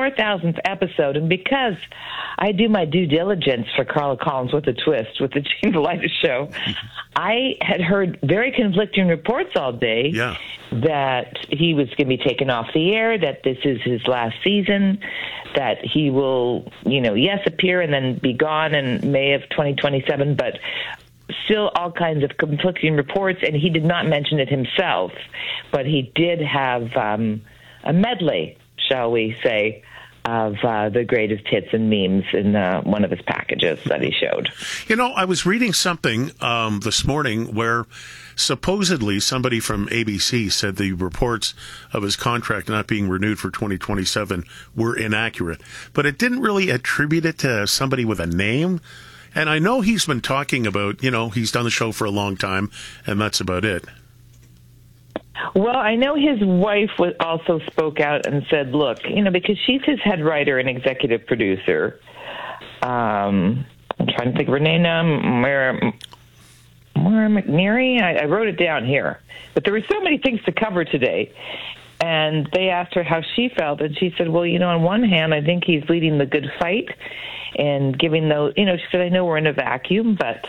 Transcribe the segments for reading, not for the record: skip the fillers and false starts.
4,000th episode, and because I do my due diligence for Carla Collins with a Twist, with the Jamie Delight show, I had heard very conflicting reports all day that he was going to be taken off the air, that this is his last season, that he will, yes, appear and then be gone in May of 2027, but still all kinds of conflicting reports, and he did not mention it himself, but he did have a medley, shall we say, of the greatest hits and memes in one of his packages that he showed. I was reading something this morning where supposedly somebody from ABC said the reports of his contract not being renewed for 2027 were inaccurate, but it didn't really attribute it to somebody with a name. And I know he's been talking about, he's done the show for a long time, and that's about it. Well, I know his wife also spoke out and said, look, because she's his head writer and executive producer. I'm trying to think of her name now. Maura McNeary? I wrote it down here. But there were so many things to cover today. And they asked her how she felt, and she said, well, on one hand, I think he's leading the good fight and giving those, she said, I know we're in a vacuum, but,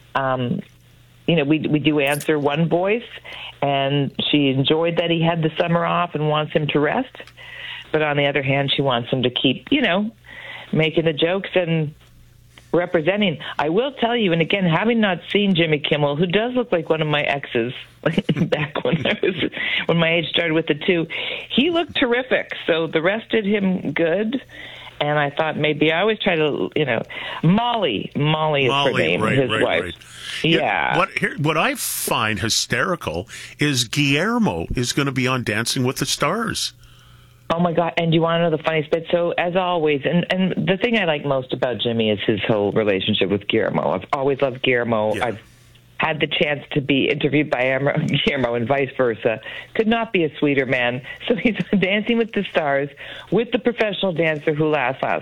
we do answer one voice, and she enjoyed that he had the summer off and wants him to rest. But on the other hand, she wants him to keep, making the jokes and representing. I will tell you, and again, having not seen Jimmy Kimmel, who does look like one of my exes back when my age started with the two, he looked terrific. So the rest did him good. And I thought maybe I always try to, Molly is her name, his wife. Right. Yeah. What I find hysterical is Guillermo is going to be on Dancing with the Stars. Oh, my God. And do you want to know the funniest bit? So, as always, and the thing I like most about Jimmy is his whole relationship with Guillermo. I've always loved Guillermo. Yeah. I've had the chance to be interviewed by Guillermo and vice versa. Could not be a sweeter man. So he's on Dancing with the Stars with the professional dancer who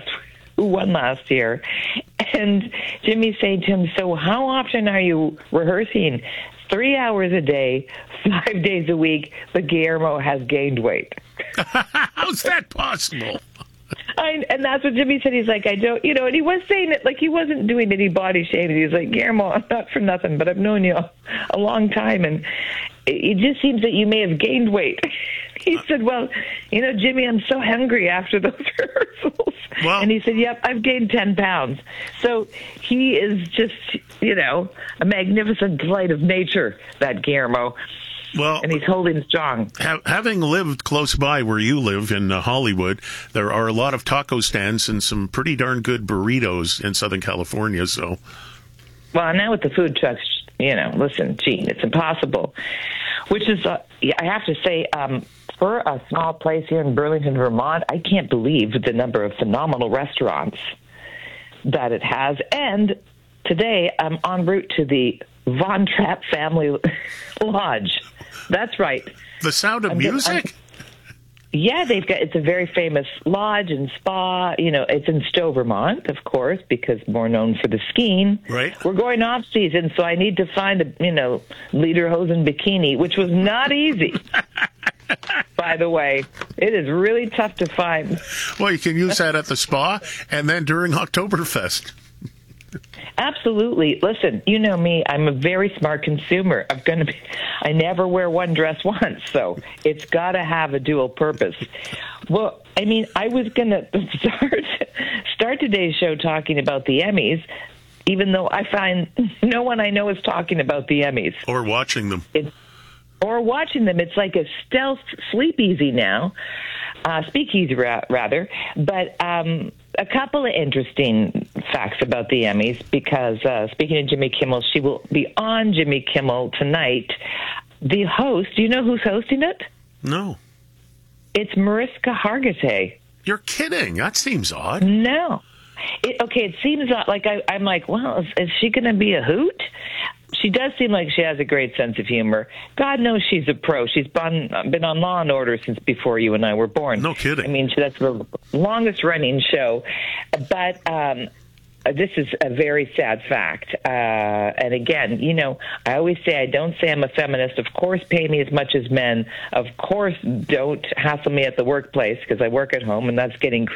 won last year. And Jimmy's saying to him, so how often are you rehearsing? 3 hours a day, 5 days a week, but Guillermo has gained weight. How's that possible? And that's what Jimmy said. He's like, I don't, and he was saying it like he wasn't doing any body shaming. He was like, Guillermo, I'm not for nothing, but I've known you a long time, and it just seems that you may have gained weight. He said, well, Jimmy, I'm so hungry after those rehearsals. Well, and he said, yep, I've gained 10 pounds. So he is just, a magnificent delight of nature, that Guillermo. Well, and he's holding strong. Having lived close by where you live in Hollywood, there are a lot of taco stands and some pretty darn good burritos in Southern California. So, well, now with the food trucks, listen, Gene, it's impossible. Which is, I have to say, for a small place here in Burlington, Vermont, I can't believe the number of phenomenal restaurants that it has. And today, I'm en route to the Von Trapp Family Lodge. That's right. The Sound of Music? Yeah, it's a very famous lodge and spa. It's in Stowe, Vermont, of course, because more known for the skiing. Right. We're going off season, so I need to find a, lederhosen bikini, which was not easy. By the way, it is really tough to find. Well, you can use that at the spa and then during Oktoberfest. Absolutely. Listen, you know me, I'm a very smart consumer. I never wear one dress once, so it's got to have a dual purpose. Well, I was going to start today's show talking about the Emmys, even though I find no one I know is talking about the Emmys. Or watching them. It's like a stealth sleepeasy now. Speakeasy, rather. But a couple of interesting facts about the Emmys, because speaking of Jimmy Kimmel, she will be on Jimmy Kimmel tonight. The host, do you know who's hosting it? No. It's Mariska Hargitay. You're kidding. That seems odd. No. It seems odd. Like, I'm like, well, is she going to be a hoot? She does seem like she has a great sense of humor. God knows she's a pro. She's been on Law and Order since before you and I were born. No kidding. That's the longest running show. But this is a very sad fact. And again, I always say, I don't say I'm a feminist. Of course, pay me as much as men. Of course, don't hassle me at the workplace, because I work at home, and that's getting